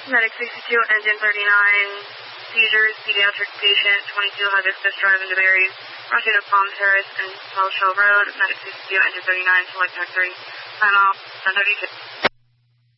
Medic 62, engine 39, seizures, pediatric patient, 22, high viscous drive into Berries, crossing of Palm Terrace and Shell Road, Medic 62, engine 39, select taxi, time off, 10:32.